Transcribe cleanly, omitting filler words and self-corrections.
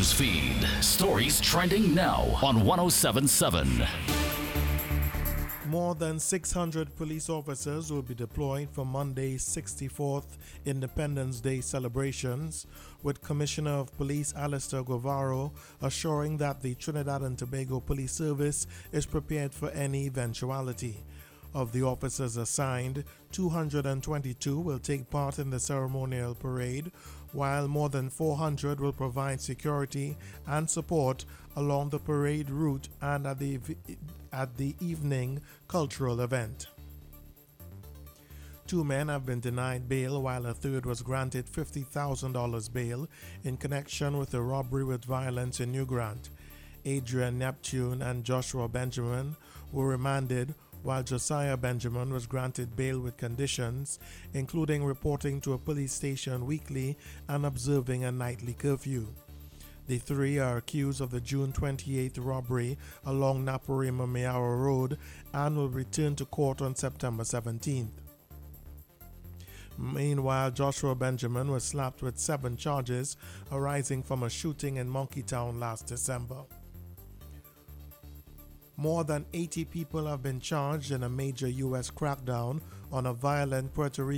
news feed. Stories trending now on 1077. More than 600 police officers will be deployed for Monday's 64th Independence Day celebrations, with Commissioner of Police Alistair Guevara assuring that the Trinidad and Tobago Police Service is prepared for any eventuality. Of the officers assigned, 222 will take part in the ceremonial parade, while more than 400 will provide security and support along the parade route and at the evening cultural event. 2 men have been denied bail, while a third was granted $50,000 bail in connection with a robbery with violence in New Grant. Adrian Neptune and Joshua Benjamin were remanded, while Josiah Benjamin was granted bail with conditions, including reporting to a police station weekly and observing a nightly curfew. The three are accused of the June 28th robbery along Naparima Mayara Road and will return to court on September 17th. Meanwhile, Joshua Benjamin was slapped with 7 charges arising from a shooting in Monkeytown last December. More than 80 people have been charged in a major U.S. crackdown on a violent Puerto Rican